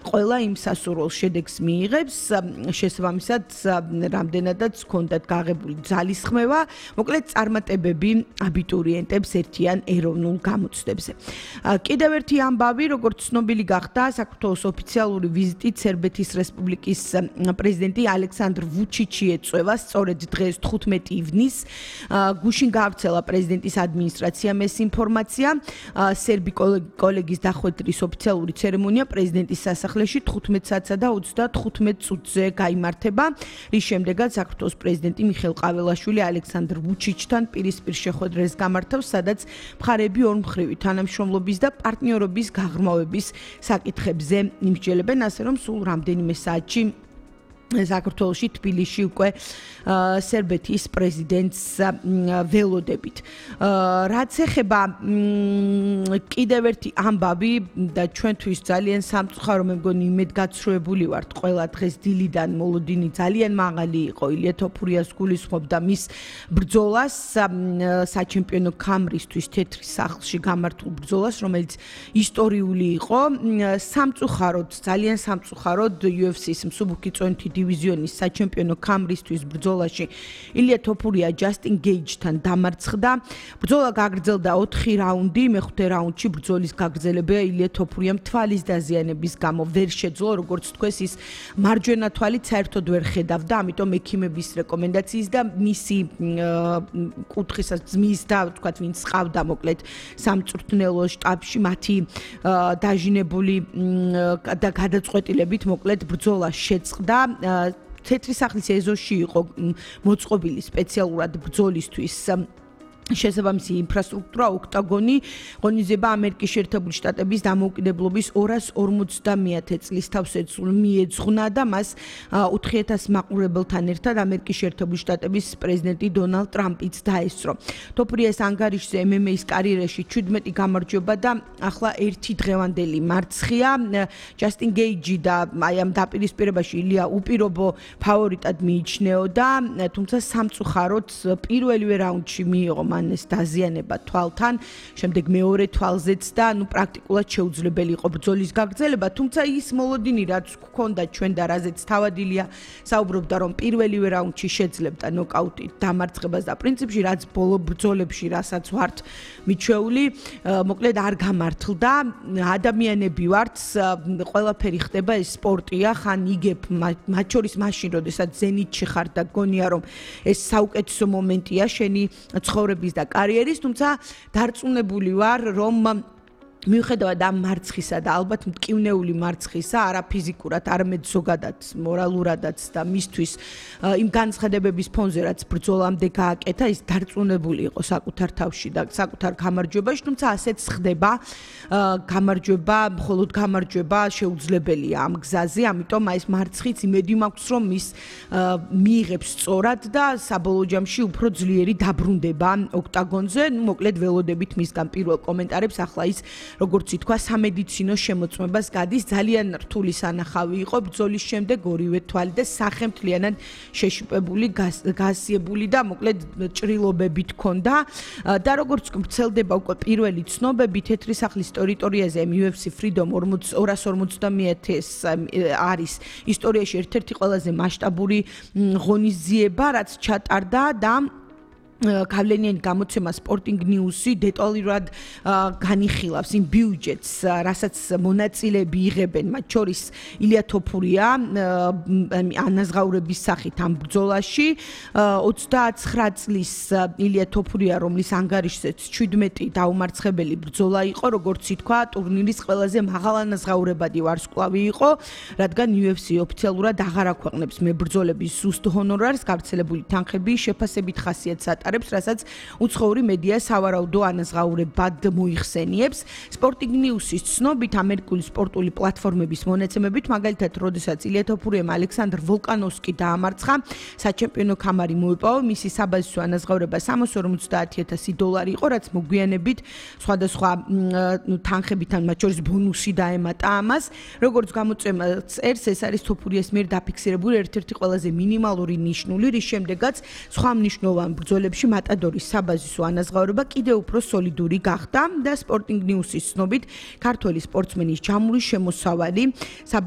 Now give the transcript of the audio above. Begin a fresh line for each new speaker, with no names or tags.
ყველა იმ სასურველ შედეგს მიიღებს, შესაბამისად რამდენადაც ჰქონდათ გაღებული ძალისხმევა, მოკლედ წარმატებები აბიტურიენტებს ერთიან ეროვნულ გამოცდებზე. კიდევ ერთი ამბავი, როგორც ცნობილი გახდა, საქართველოს ოფიციალური ვიზიტით სერბეთის რესპუბლიკის პრეზიდენტი ალექსანდრ ვუჩიჩი ეწევა სწორედ დღეს 15 ივნისს გუშინ გავრცელა პრეზიდენტის ადმინისტრაციამ ეს ინფორმაცია. სერბი კოლეგის დახვედრის ოფიციალური ცერემონია პრეზიდენტის სასახლეში 15 საათსა და 35 წუთზე გაიმართება, რის შემდეგაც საქართველოს პრეზიდენტი მიხეილ ყაველაშვილი ალექსანდრ ვუჩიჩთან პირისპირ შეხვედრას გამართავს, სადაც მხარეები ორმხრივი თანამშრომლობის და პარტნიორობის გაღრმავების საკითხებზე იმსჯელებენ, ასე რომ სულ რამდენიმე საათში საქართველოში თბილისში უკვე სერბეთის პრეზიდენტს ველოდებით. რაც ეხება კიდევ ერთი ამბავი და ჩვენთვის ძალიან სამწუხარო, მე მგონი იმედგაცრუებული ვართ ყველა დღეს დილიდან მოლოდინი ძალიან მაღალი იყო, ილია თოფურიას გულისხმობდა მის ბრძოლას საჩემპიონო ქამრისთვის თეთრი სახლში გამართულ ბრძოლას, რომელიც ისტორიული იყო. სამწუხაროდ, ძალიან სამწუხაროდ UFC-ს მსუბუქი წონითი დივიზიონის საჩემპიონო ქამრისთვის ბრძოლაში ილია თოფურია ჯასტინ გეიჯთან დამარცხდა. ბრძოლა გაგრძელდა 4 რაუნდი, მეხუთე რაუნდში ბრძოლის გაგრძელება ილია თოფურიამ თვალის დაზიანების გამო ვერ შეძლო, როგორც თქვეს, ის მარჯვენა თვალით საერთოდ ვერ ხედავდა, ამიტომ ექიმების რეკომენდაციის და მისი კუთხისა ძმის და თქვათ, ვინც ყავდა მოკლედ სამწვრთნელო შტაბში, მათი დაჟინებული და გადაწყვეტილებით მოკლედ ბრძოლა შეწყდა. თეთრი სახლის ეზოში იყო მოწყობილი სპეციალურად ბრძოლისთვის შესაბამისი ინფრასტრუქტურა, ოქტაგონი, ღონისძიება ამერიკის შეერთებული შტატების დამოუკიდებლობის 250 წლის თავს მიეძღვნა და მას 4000 მაყურებელთან ერთად ამერიკის შეერთებული შტატების პრეზიდენტი დონალდ ტრამპიც დაესწრო. თოფურიას ანგარიშზე MMA-ის კარიერაში 17 გამარჯვება და ახლა ერთი დღევანდელი მარცხია. ჯასტინ გეიჯი და აი ამ დაპირისპირებაში ილია უპირობო ფავორიტად მიიჩნეოდა, თუმცა სამწუხაროდ პირველივე რაუნდში მიიღო ეს დაზიანება თვალთან, შემდეგ მეორე თვალზეც და პრაქტიკულად შეუძლებელი იყო ბრძოლის გაგრძელება, თუმცა ის მოლოდინი რაც გქონდა ჩვენ და რაზეც თავადილია საუბრობდა, რომ პირველივე რაუნდში შეძლებდა ნოკაუტით დამარცხებას და პრინციპში რაც ბოლო ბრძოლებში რასაც ვართ მიჩვეული, მოკლედ არ გამართლდა. ადამიანები ვართ, ყველაფერი ხდება, ეს სპორტია, ხან იგებ მათ შორის მაშინ, როდესაც ზენიტში ხარ და გონია, რომ ეს საუკეთესო მომენტია შენი ცხოვრების და კარიერის, თუმცა დარწმუნებული ვარ, რომ მიუხედავად ამ მარცხისა და ალბათ მტკივნეული მარცხისა, არა ფიზიკურად, არამედ ზოგადად, მორალურადაც და მისთვის იმ განცხადებების ფონზე, რაც ბრძოლამდე გააკეთა, ის დარწმუნებული იყო საკუთარ თავში და საკუთარ გამარჯვებაში, თუმცა ასეც ხდება, გამარჯვება, მხოლოდ გამარჯვება შეუძლებელია ამ გზაზე, ამიტომ აი ეს მარცხიც იმედი მაქვს, რომ ის მიიღებს სწორად და საბოლოო ჯამში უფრო ძლიერი დაბრუნდება ოქტაგონზე. მოკლედ ველოდებით მისგან პირველ კომენტარებს, ახლა ის როგორც ითქვა, სამედიცინო შემოწმებას გადის, ძალიან რთული სანახავი იყო ბრძოლის შემდეგ, ორივე თვალი და სახე მთლიანად შეშუპებული, გასიებული და მოკლედ ჭრილობებით ჰქონდა და როგორც ვრცელდება უკვე პირველი ცნობები, თეთრი სახლის ტერიტორიაზე UFC Freedom 250-ს არის ისტორიაში ერთ-ერთი ყველაზე მასშტაბური ღონისძიება, რაც ჩატარდა და გავლენიანი გამოცემა Sporting News-ი დეტალურად განიხილავს იმ ბიუჯეტს, რასაც მონაწილეები იღებენ, მათ შორის ილია თოფურია ანაზღაურების სახით ამ ბრძოლაში. 29 წლის ილია თოფურია, რომლის ანგარიშზეც 17 დაუმარცხებელი ბრძოლა იყო, როგორც ითქვა, ტურნირის ყველაზე მაღალანაზღაურებადი ვარსკვლავი იყო, რადგან UFC ოფიციალურად აღარ აქვეყნებს მებრძოლების ზუსტ ჰონორარს, გავრცელებული თანხები შეფასებით ხასიათს ატარებს, რასაც უცხოური მედია სავარაუდო ანაზღაურებად მოიხსენიებს. Sporting News-ის ცნობით, ამერიკული სპორტული პლატფორმების მონაცემებით, მაგალითად, როდესაც ილია თოფურიამ ალექსანდრ ვოლკანოვსკი დაამარცხა, საჩემპიონო ქამარი მოიპოვა, მისი საბაზისო ანაზღაურება $350,000 იყო, რაც მოგვიანებით სხვადასხვა თანხებთან, მათ შორის ბონუსი დაემატა ამას. როგორც გამოწვევა წერს, ეს არის თოფურიას მიერ დაფიქსირებული ერთ-ერთი ყველაზე მინიმალური ნიშნული, რის შემდეგაც სხვა მნიშვნელოვან ბრძოლებში მატადორის საბაზისო ანაზღაურება კიდევ უფრო სოლიდური გახდა და Sporting News-ის ცნობით, ქართველი სპორტსმენის ჯამური შემოსავალი